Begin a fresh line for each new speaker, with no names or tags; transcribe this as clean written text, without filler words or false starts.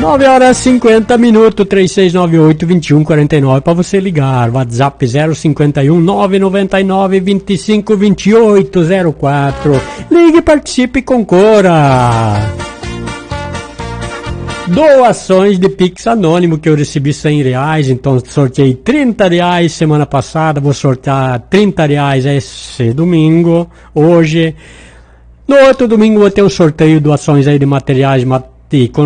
9 horas 50 minutos, 3698-2149 para você ligar. WhatsApp 051-999-252804. Ligue e participe e concorra. Doações de Pix Anônimo, que eu recebi R$100, então sorteei R$30 semana passada, vou sortear R$30 esse domingo, hoje. No outro domingo vou ter um sorteio de doações aí de materiais